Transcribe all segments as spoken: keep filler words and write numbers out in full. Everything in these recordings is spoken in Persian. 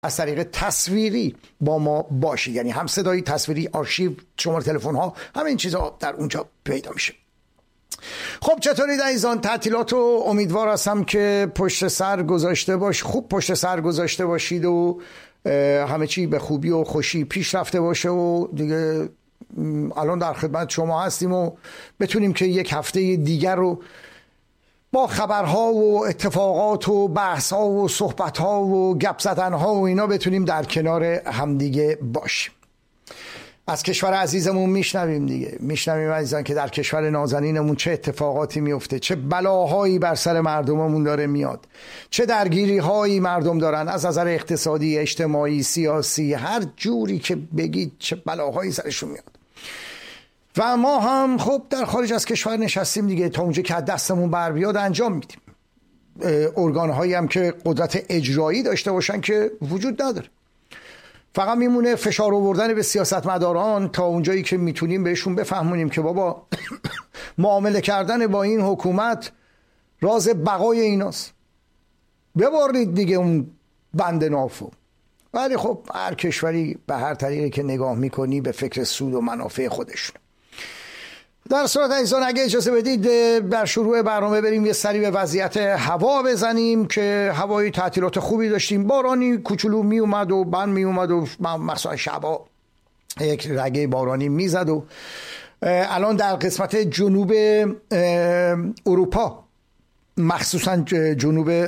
از طریق تصویری با ما باشید، یعنی هم صدایی، تصویری، آرشیو، شماره تلفن ها، همه این چیزها در اونجا پیدا میشه. خب چطورید عزیزان؟ تعطیلات رو امیدوار هستم که پشت سر گذاشته باش خوب پشت سر گذاشته باشید و همه چی به خوبی و خوشی پیش رفته باشه و دیگه الان در خدمت شما هستیم و بتونیم که یک هفته دیگر رو با خبرها و اتفاقات و بحثها و صحبتها و گپ زدنها و اینا بتونیم در کنار همدیگه باشیم. از کشور عزیزمون میشنویم دیگه، میشنویم عزیزان که در کشور نازنینمون چه اتفاقاتی میفته، چه بلاهایی بر سر مردممون داره میاد، چه درگیری هایی مردم دارن از نظر اقتصادی، اجتماعی، سیاسی، هر جوری که بگید چه بلاهایی سرشون میاد. و ما هم خب در خارج از کشور نشستیم دیگه، تا اونجا که دستمون بر بیاد انجام میدیم. ارگان هایی هم که قدرت اجرایی داشته باشن که وجود نداره، فقط میمونه فشار آوردن به سیاستمداران تا اونجایی که میتونیم بهشون بفهمونیم که بابا معامله کردن با این حکومت راز بقای ایناست، ببارید دیگه اون بند نافو. ولی خب هر کشوری به هر طریقی که نگاه میکنی به فکر سود و منافع خودشون. در صورت عزیزان اگه اجازه بدید در شروع برنامه بریم یه سری به وضعیت هوا بزنیم که هوای تعطیلات خوبی داشتیم، بارانی کوچولو می اومد و بند می اومد و مثلا شبا یک رگه بارانی میزد و الان در قسمت جنوب اروپا مخصوصا جنوب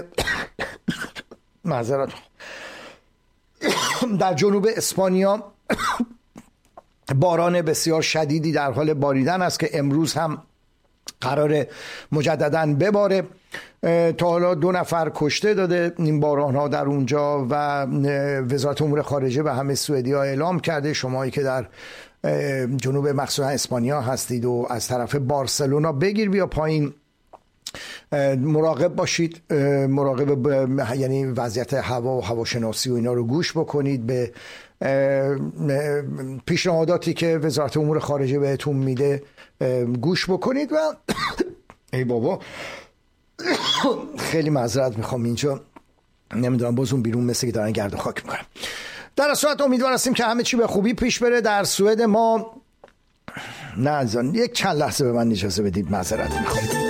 معذرت در جنوب اسپانیا باران بسیار شدیدی در حال باریدن است که امروز هم قرار مجدداً بباره. تا حالا دو نفر کشته داده این باران ها در اونجا و وزارت امور خارجه به همه سوئدی ها اعلام کرده شمایی که در جنوب مخصوصا اسپانیا هستید و از طرف بارسلونا بگیر بیا پایین مراقب باشید، مراقب یعنی وضعیت هوا و هواشناسی و اینا رو گوش بکنید، به پیشنهاداتی که وزارت امور خارجه بهتون میده گوش بکنید. و ای بابا خیلی معذرت میخوام اینجا نمیدونم باز اون بیرون مثل که دارن گرد و خاک میکنن. در صورت امیدوار هستیم که همه چی به خوبی پیش بره. در سوئد ما نه ازان یک چند لحظه به من اجازه بدید، معذرت میخوام.